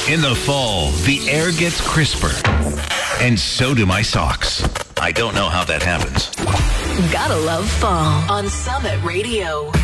In the fall, the air gets crisper. And so do my socks. I don't know how that happens. Gotta love fall on Summit Radio.